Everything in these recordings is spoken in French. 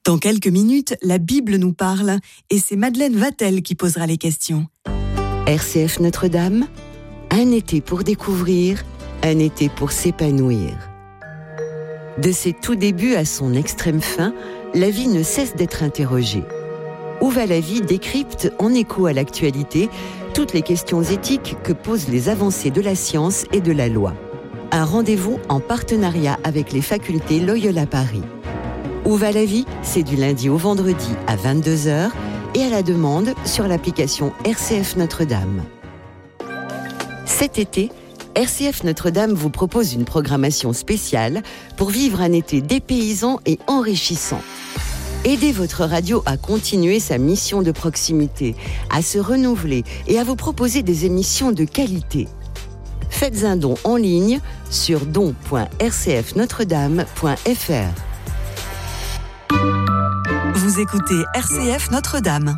Dans quelques minutes, la Bible nous parle et c'est Madeleine Vatel qui posera les questions. RCF Notre-Dame, un été pour découvrir, un été pour s'épanouir. De ses tout débuts à son extrême fin, la vie ne cesse d'être interrogée. Où va la vie décrypte en écho à l'actualité toutes les questions éthiques que posent les avancées de la science et de la loi. Un rendez-vous en partenariat avec les facultés Loyola Paris. Où va la vie ? C'est du lundi au vendredi à 22h et à la demande sur l'application RCF Notre-Dame. Cet été, RCF Notre-Dame vous propose une programmation spéciale pour vivre un été dépaysant et enrichissant. Aidez votre radio à continuer sa mission de proximité, à se renouveler et à vous proposer des émissions de qualité. Faites un don en ligne sur don.rcfnotredame.fr. Vous écoutez RCF Notre-Dame.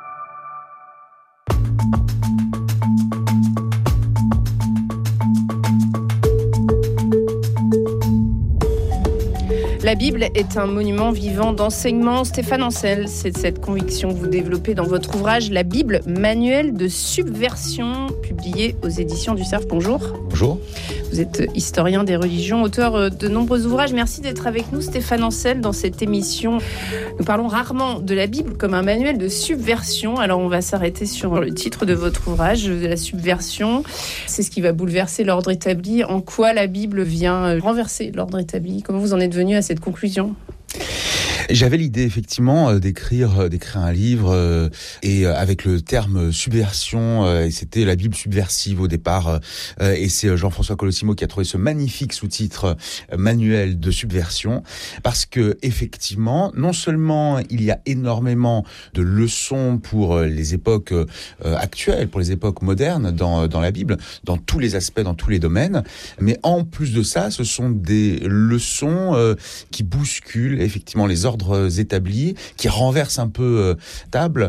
La Bible est un monument vivant d'enseignement. Stéphane Ancel, c'est cette conviction que vous développez dans votre ouvrage La Bible, manuel de subversion, publié aux éditions du Cerf. Bonjour. Bonjour. Vous êtes historien des religions, auteur de nombreux ouvrages. Merci d'être avec nous, Stéphane Ancel, dans cette émission. Nous parlons rarement de la Bible comme un manuel de subversion. Alors on va s'arrêter sur le titre de votre ouvrage, la subversion. C'est ce qui va bouleverser l'ordre établi. En quoi la Bible vient renverser l'ordre établi ? Comment vous en êtes venu à cette conclusion ? J'avais l'idée effectivement d'écrire un livre et avec le terme subversion, et c'était la Bible subversive au départ, et c'est Jean-François Colosimo qui a trouvé ce magnifique sous-titre manuel de subversion, parce que effectivement, non seulement il y a énormément de leçons pour les époques actuelles, pour les époques modernes dans la Bible, dans tous les aspects, dans tous les domaines, mais en plus de ça, ce sont des leçons qui bousculent effectivement les ordres établis, qui renversent un peu table,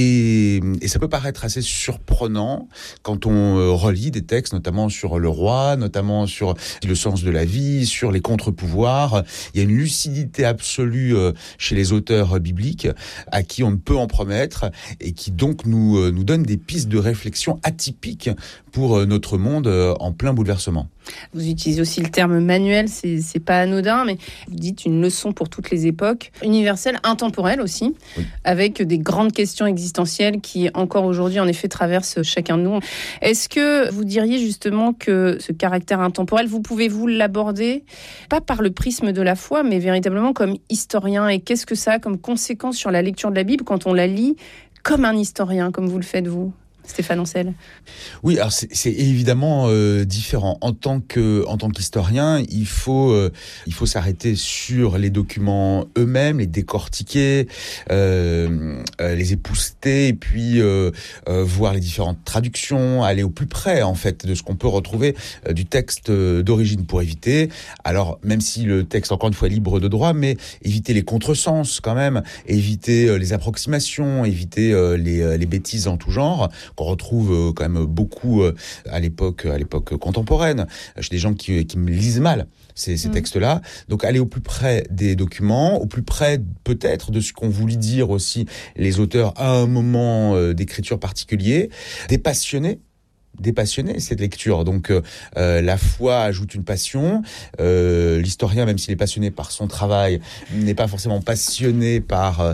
et ça peut paraître assez surprenant quand on relit des textes, notamment sur le roi, notamment sur le sens de la vie, sur les contre-pouvoirs. Il y a une lucidité absolue chez les auteurs bibliques à qui on ne peut en promettre et qui donc nous donne des pistes de réflexion atypiques pour notre monde en plein bouleversement. Vous utilisez aussi le terme manuel, c'est pas anodin, mais vous dites une leçon pour toutes les époques, universelle, intemporelle aussi, oui, avec des grandes questions existentielles qui encore aujourd'hui en effet traversent chacun de nous. Est-ce que vous diriez justement que ce caractère intemporel, vous pouvez-vous l'aborder, pas par le prisme de la foi, mais véritablement comme historien, et qu'est-ce que ça a comme conséquence sur la lecture de la Bible quand on la lit comme un historien, comme vous le faites vous ? Stéphane Ancel. Oui, alors c'est évidemment différent. En tant qu'historien, il faut s'arrêter sur les documents eux-mêmes, les décortiquer, les épousseter, et puis voir les différentes traductions, aller au plus près en fait de ce qu'on peut retrouver du texte d'origine, pour éviter, alors même si le texte encore une fois est libre de droit, mais éviter les contresens quand même, éviter les approximations, éviter les bêtises en tout genre, qu'on retrouve quand même beaucoup à l'époque contemporaine, chez des gens qui me lisent mal ces textes-là. Donc aller au plus près des documents, au plus près peut-être de ce qu'ont voulu dire aussi les auteurs à un moment d'écriture particulier, dépassionner cette lecture. Donc la foi ajoute une passion. L'historien, même s'il est passionné par son travail, n'est pas forcément passionné par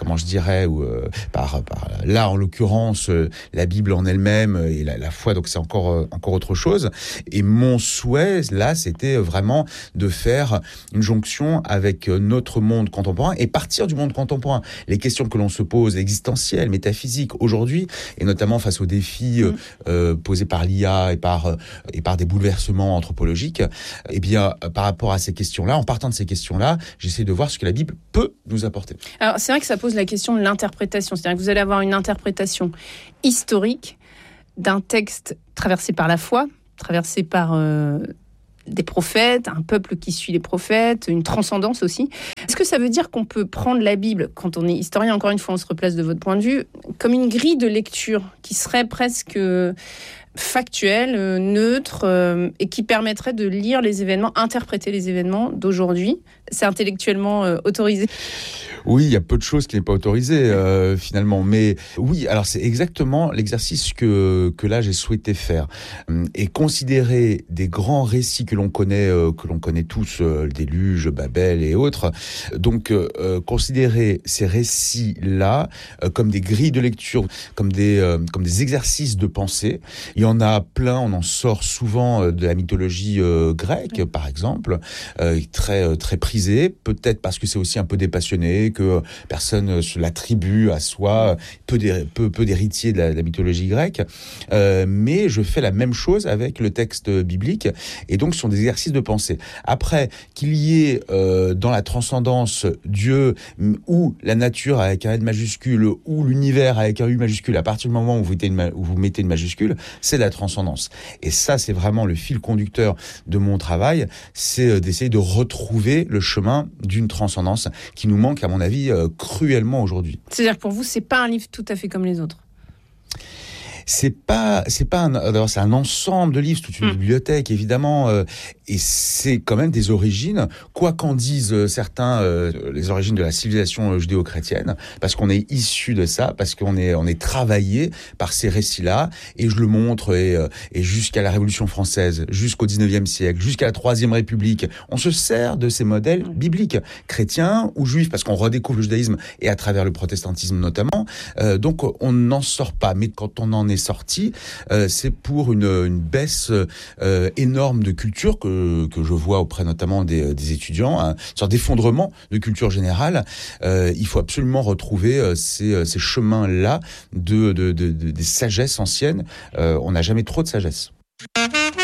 par là en l'occurrence la Bible en elle-même et la foi. Donc c'est encore autre chose. Et mon souhait là, c'était vraiment de faire une jonction avec notre monde contemporain et partir du monde contemporain. Les questions que l'on se pose, existentielles, métaphysiques aujourd'hui, et notamment face aux défis posés par l'IA et par des bouleversements anthropologiques, eh bien, par rapport à ces questions-là, en partant de ces questions-là, j'essaie de voir ce que la Bible peut nous apporter. Alors, c'est vrai que ça pose la question de l'interprétation. C'est-à-dire que vous allez avoir une interprétation historique d'un texte traversé par la foi, traversé par des prophètes, un peuple qui suit les prophètes, une transcendance aussi. Est-ce que ça veut dire qu'on peut prendre la Bible, quand on est historien, encore une fois, on se replace de votre point de vue, comme une grille de lecture qui serait presque factuelle, neutre, et qui permettrait de lire les événements, interpréter les événements d'aujourd'hui, c'est intellectuellement autorisé. Oui, il y a peu de choses qui n'est pas autorisé finalement. Mais oui, alors c'est exactement l'exercice que là j'ai souhaité faire. Et considérer des grands récits que l'on connaît tous, le déluge, Babel et autres. Donc considérer ces récits-là comme des grilles de lecture, comme des exercices de pensée. Il y en a plein, on en sort souvent de la mythologie grecque, par exemple, très très prisée, peut-être parce que c'est aussi un peu dépassionné, que personne se l'attribue à soi, peu d'héritiers de la mythologie grecque. Mais je fais la même chose avec le texte biblique, et donc ce sont des exercices de pensée. Après, qu'il y ait dans la transcendance Dieu ou la nature avec un N majuscule ou l'univers avec un U majuscule, à partir du moment où vous mettez une majuscule, c'est la transcendance. Et ça, c'est vraiment le fil conducteur de mon travail, c'est d'essayer de retrouver le chemin d'une transcendance qui nous manque, à mon avis, cruellement aujourd'hui. C'est-à-dire que pour vous, c'est pas un livre tout à fait comme les autres? C'est un ensemble de livres, toute une bibliothèque évidemment, et c'est quand même des origines, quoi qu'en disent certains, les origines de la civilisation judéo-chrétienne, parce qu'on est issu de ça, parce qu'on est travaillé par ces récits-là, et je le montre, et jusqu'à la Révolution française, jusqu'au 19e siècle, jusqu'à la Troisième République, on se sert de ces modèles bibliques, chrétiens ou juifs, parce qu'on redécouvre le judaïsme, et à travers le protestantisme notamment, donc on n'en sort pas, mais quand on en est sorti, c'est pour une baisse énorme de culture que je vois auprès notamment des étudiants, une sorte d'effondrement de culture générale. Il faut absolument retrouver ces chemins-là des sagesses anciennes. On n'a jamais trop de sagesse.